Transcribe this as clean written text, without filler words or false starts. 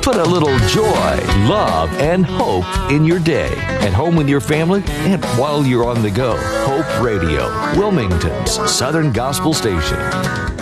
Put a little joy, love, and hope in your day. At home with your family and while you're on the go. Hope Radio, Wilmington's Southern Gospel Station.